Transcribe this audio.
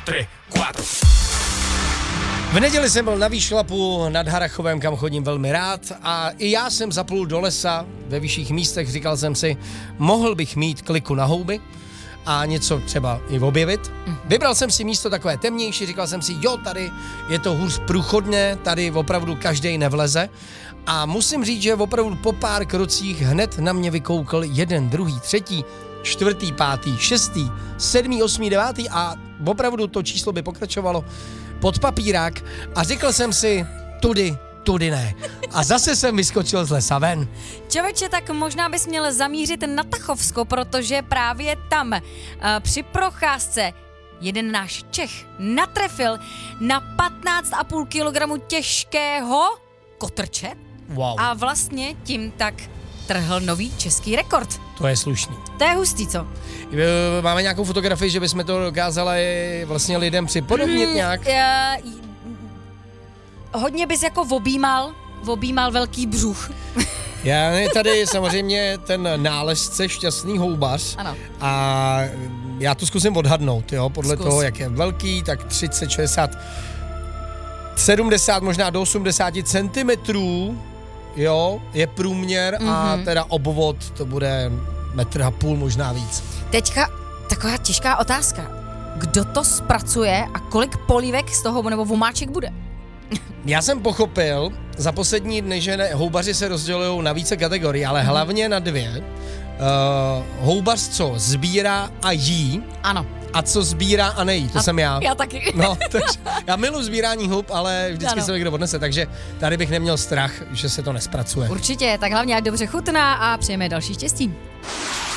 3, 4. V neděli jsem byl na výšlapu nad Harrachovem, kam chodím velmi rád, a i já jsem zaplul do lesa ve vyšších místech. Říkal jsem si, mohl bych mít kliku na houby a něco třeba i objevit. Vybral jsem si místo takové temnější, říkal jsem si, jo, tady je to hůř průchodné, tady opravdu každej nevleze. A musím říct, že opravdu po pár krocích hned na mě vykoukl jeden, druhý, třetí, čtvrtý, pátý, šestý, sedmý, osmý, devátý a opravdu to číslo by pokračovalo pod papírák a řekl jsem si, tudy ne. A zase jsem vyskočil z lesa ven. Čověče, tak možná bys měl zamířit na Tachovsko, protože právě tam při procházce jeden náš Čech natrefil na 15,5 kilogramu těžkého kotrče Wow. a vlastně tím tak trhl nový český rekord. To je slušný. To je hustý, co? Máme nějakou fotografii, že bychom to dokázali vlastně lidem připodobnit nějak? Hodně bys jako objímal velký břuch. Já je tady samozřejmě ten nálezce šťastný houbař. Ano. A já to zkusím odhadnout, jo, podle Zkus. toho, jak je velký, tak 30, 60, 70, možná do 80 centimetrů, jo, je průměr a teda obvod to bude 1,5 m, možná víc. Teďka taková těžká otázka. Kdo to zpracuje a kolik polívek z toho nebo vomáček bude? Já jsem pochopil za poslední dny, že houbaři se rozdělují na více kategorií, ale hlavně na dvě. Houbař, co sbírá a jí, Ano. a co sbírá a nejí, to jsem já. Já taky. No, takže já miluji sbírání hub, ale vždycky se mi kdo odnese, takže tady bych neměl strach, že se to nespracuje. Určitě, tak hlavně ať dobře chutná a přejeme další štěstí.